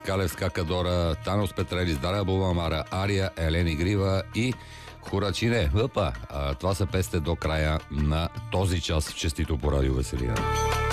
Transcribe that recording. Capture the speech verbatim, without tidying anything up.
Калевска Кадора, Танос Петрелис, Дара Бубамара, Ария, Елени Грива и Хорачине. Въпа, това са песте до края на този час в Честито по радио Веселина.